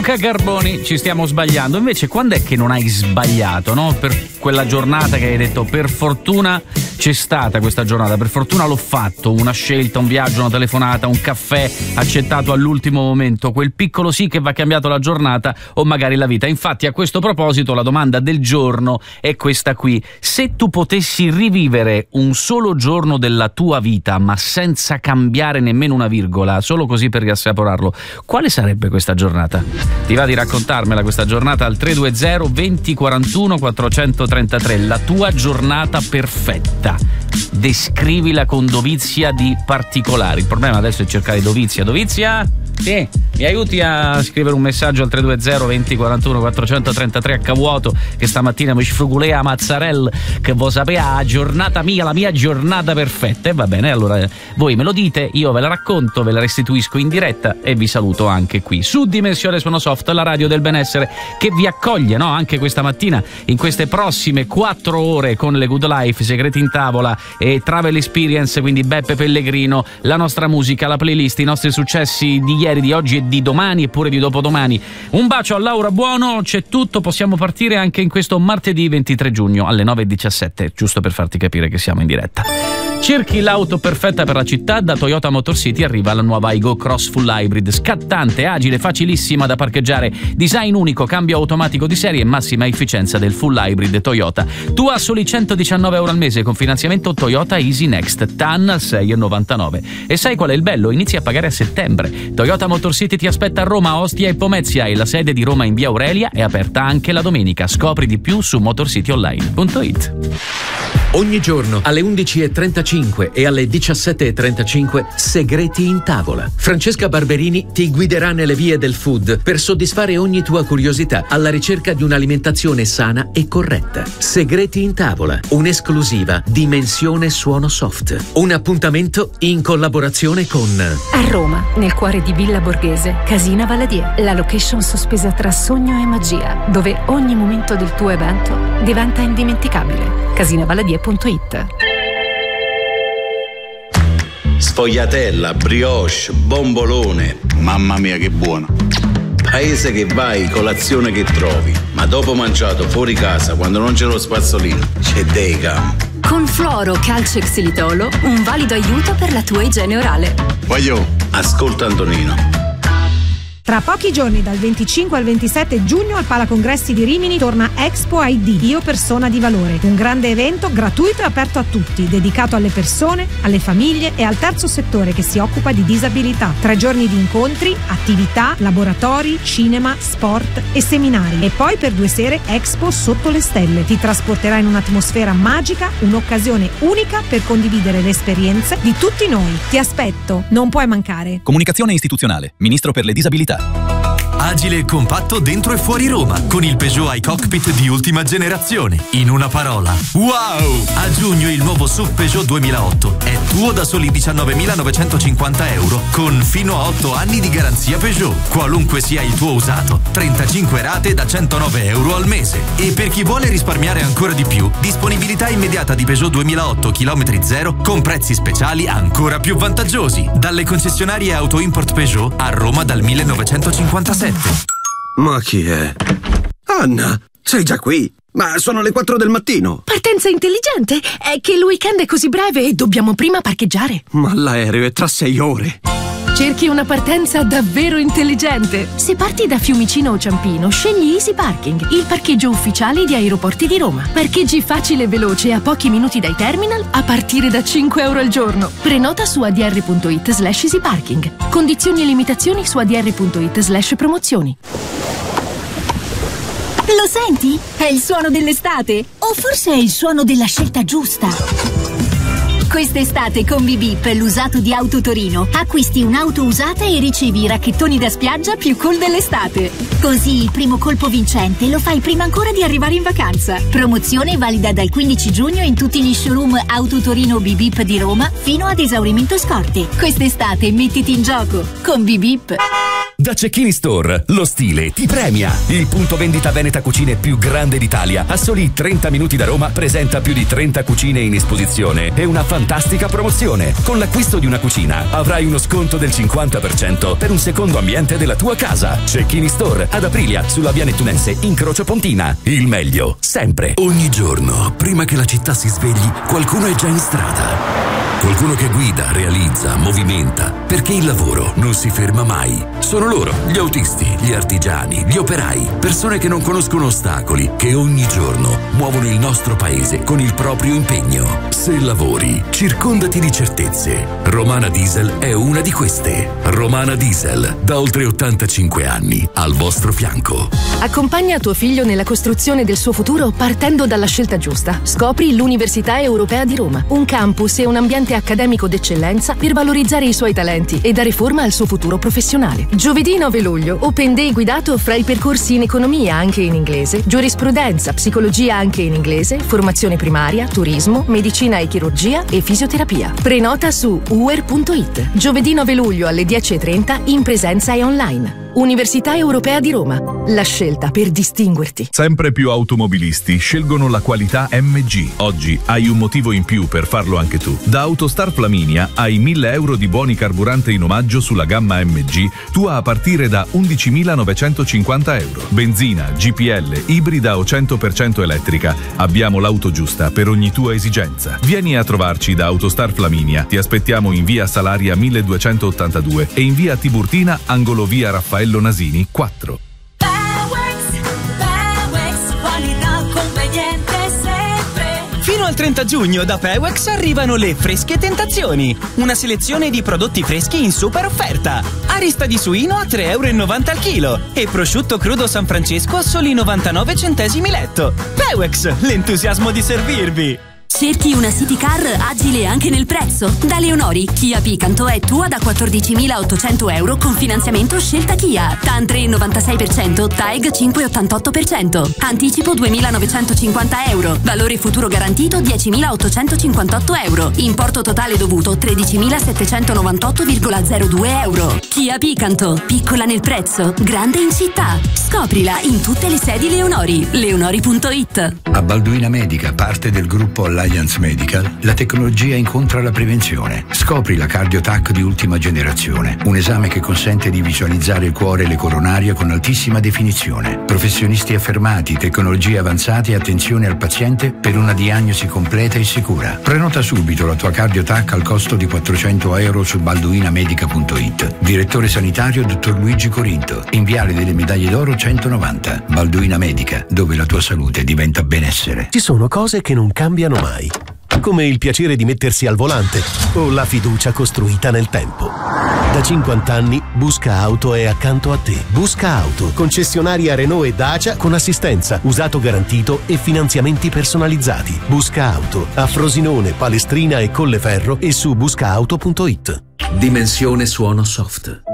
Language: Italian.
Luca Carboni, ci stiamo sbagliando. Invece quando è che non hai sbagliato, no? Per quella giornata che hai detto per fortuna c'è stata questa giornata, per fortuna l'ho fatto, una scelta, un viaggio, una telefonata, un caffè accettato all'ultimo momento, quel piccolo sì che va cambiato la giornata o magari la vita. Infatti a questo proposito la domanda del giorno è questa qui: se tu potessi rivivere un solo giorno della tua vita ma senza cambiare nemmeno una virgola, solo così per riassaporarlo, quale sarebbe questa giornata? Ti va di raccontarmela questa giornata al 320 20 41 433, la tua giornata perfetta. Descrivila con dovizia di particolari. Il problema adesso è cercare dovizia. Sì, mi aiuti a scrivere un messaggio al 320 20 41 433 a vuoto, che stamattina mi sfrugulea Mazzarella che vuoi sapere la giornata mia, la mia giornata perfetta. E va bene, allora voi me lo dite, io ve la racconto, ve la restituisco in diretta e vi saluto anche qui su Dimensione Suono Soft, la radio del benessere che vi accoglie, no? Anche questa mattina in queste prossime 4 ore con le Good Life, Segreti in Tavola e Travel Experience, quindi Beppe Pellegrino, la nostra musica, la playlist, i nostri successi di ieri, di oggi e di domani e pure di dopodomani. Un bacio a Laura Buono, c'è tutto, possiamo partire anche in questo martedì 23 giugno alle 9:17, giusto per farti capire che siamo in diretta. Cerchi l'auto perfetta per la città? Da Toyota Motor City arriva la nuova Aygo Cross Full Hybrid, scattante, agile, facilissima da parcheggiare, design unico, cambio automatico di serie e massima efficienza del Full Hybrid Toyota. Tu a soli €119 al mese con finanziamento Toyota Easy Next, TAN al 6,99. E sai qual è il bello? Inizi a pagare a settembre. Toyota Motor City ti aspetta a Roma, Ostia e Pomezia e la sede di Roma in via Aurelia è aperta anche la domenica. Scopri di più su motorcityonline.it. Ogni giorno alle 11:35 e alle 17:35 Segreti in Tavola. Francesca Barberini ti guiderà nelle vie del food per soddisfare ogni tua curiosità alla ricerca di un'alimentazione sana e corretta. Segreti in Tavola, un'esclusiva Dimensione Suono Soft. Un appuntamento in collaborazione con a Roma, nel cuore di Villa Borghese, Casina Valadier, la location sospesa tra sogno e magia, dove ogni momento del tuo evento diventa indimenticabile. Casinavaladier.it. Sfogliatella, brioche, bombolone, mamma mia che buono. Paese che vai, colazione che trovi, ma dopo mangiato fuori casa, quando non c'è lo spazzolino, c'è Deicam. Con Fluoro, Calcio e Xilitolo, un valido aiuto per la tua igiene orale. Voglio, ascolta Antonino. Tra pochi giorni, dal 25 al 27 giugno, al Palacongressi di Rimini torna Expo ID, Io Persona di Valore, un grande evento gratuito e aperto a tutti, dedicato alle persone, alle famiglie e al terzo settore che si occupa di disabilità. 3 giorni di incontri, attività, laboratori, cinema, sport e seminari. E poi per 2 sere Expo Sotto le Stelle. Ti trasporterà in un'atmosfera magica, un'occasione unica per condividere le esperienze di tutti noi. Ti aspetto, non puoi mancare. Comunicazione istituzionale, Ministro per le Disabilità. Agile e compatto dentro e fuori Roma con il Peugeot iCockpit di ultima generazione. In una parola, wow! A giugno il nuovo SUV Peugeot 2008 è tuo da soli €19.950 con fino a 8 anni di garanzia Peugeot. Qualunque sia il tuo usato, 35 rate da €109 al mese. E per chi vuole risparmiare ancora di più, disponibilità immediata di Peugeot 2008 km 0 con prezzi speciali ancora più vantaggiosi. Dalle concessionarie Auto Import Peugeot a Roma dal 1957. Ma chi è? Anna, sei già qui? Ma sono le 4 del mattino. Partenza intelligente? È che il weekend è così breve e dobbiamo prima parcheggiare. Ma l'aereo è tra 6 ore. Cerchi una partenza davvero intelligente? Se parti da Fiumicino o Ciampino, scegli Easy Parking, il parcheggio ufficiale di Aeroporti di Roma. Parcheggi facile e veloce a pochi minuti dai terminal a partire da €5 al giorno. Prenota su adr.it/easyparking. Condizioni e limitazioni su adr.it/promozioni. Lo senti? È il suono dell'estate? O forse è il suono della scelta giusta? Quest'estate con Bip l'usato di Auto Torino acquisti un'auto usata e ricevi i racchettoni da spiaggia più cool dell'estate. Così il primo colpo vincente lo fai prima ancora di arrivare in vacanza. Promozione valida dal 15 giugno in tutti gli showroom Auto Torino Bip di Roma fino ad esaurimento scorte. Quest'estate mettiti in gioco con Bip. Da Cecchini Store, lo stile ti premia. Il punto vendita Veneta Cucine più grande d'Italia, a soli 30 minuti da Roma, presenta più di 30 cucine in esposizione e una fantastica promozione. Con l'acquisto di una cucina avrai uno sconto del 50% per un secondo ambiente della tua casa. Cecchini Store, ad Aprilia, sulla via Nettunense, incrocio Pontina. Il meglio, sempre. Ogni giorno, prima che la città si svegli, qualcuno è già in strada. Qualcuno che guida, realizza, movimenta, perché il lavoro non si ferma mai. Sono loro, gli autisti, gli artigiani, gli operai, persone che non conoscono ostacoli, che ogni giorno muovono il nostro paese con il proprio impegno. Se lavori, circondati di certezze. Romana Diesel è una di queste. Romana Diesel, da oltre 85 anni, al vostro fianco. Accompagna tuo figlio nella costruzione del suo futuro partendo dalla scelta giusta. Scopri l'Università Europea di Roma, un campus e un ambiente accademico d'eccellenza per valorizzare i suoi talenti e dare forma al suo futuro professionale. Giovedì 9 luglio, Open Day guidato fra i percorsi in economia anche in inglese, giurisprudenza, psicologia anche in inglese, formazione primaria, turismo, medicina e chirurgia e fisioterapia. Prenota su uer.it. Giovedì 9 luglio alle 10:30 in presenza e online. Università Europea di Roma, la scelta per distinguerti. Sempre più automobilisti scelgono la qualità MG. Oggi hai un motivo in più per farlo anche tu. Da Autostar Flaminia hai 1.000 euro di buoni carburante in omaggio sulla gamma MG, tua a partire da 11.950 euro. Benzina, GPL, ibrida o 100% elettrica. Abbiamo l'auto giusta per ogni tua esigenza. Vieni a trovarci da Autostar Flaminia. Ti aspettiamo in via Salaria 1282 e in via Tiburtina, angolo via Raffaello Nasini 4. Fino al 30 giugno da Pewex arrivano le Fresche Tentazioni, una selezione di prodotti freschi in super offerta. Arista di suino a 3,90 € al chilo e prosciutto crudo San Francesco a soli 99 centesimi letto. Pewex, l'entusiasmo di servirvi. Cerchi una city car agile anche nel prezzo? Da Leonori, Kia Picanto è tua da 14.800 euro con finanziamento scelta Kia. TAN 3,96%, TAEG 5,88%. Anticipo 2.950 euro. Valore futuro garantito 10.858 euro. Importo totale dovuto 13.798,02 euro. Kia Picanto, piccola nel prezzo, grande in città. Scoprila in tutte le sedi Leonori. Leonori.it. A Balduina Medica, parte del gruppo Alliance Medical, la tecnologia incontra la prevenzione. Scopri la CardioTac di ultima generazione, un esame che consente di visualizzare il cuore e le coronarie con altissima definizione. Professionisti affermati, tecnologie avanzate e attenzione al paziente per una diagnosi completa e sicura. Prenota subito la tua CardioTac al costo di 400 euro su balduinamedica.it. Direttore sanitario Dottor Luigi Corinto, in Viale delle Medaglie d'Oro 190. Balduina Medica, dove la tua salute diventa benessere. Ci sono cose che non cambiano mai, come il piacere di mettersi al volante o la fiducia costruita nel tempo. Da 50 anni Busca Auto è accanto a te. Busca Auto, concessionaria Renault e Dacia con assistenza, usato garantito e finanziamenti personalizzati. Busca Auto, a Frosinone, Palestrina e Colleferro e su buscaauto.it. Dimensione Suono Soft.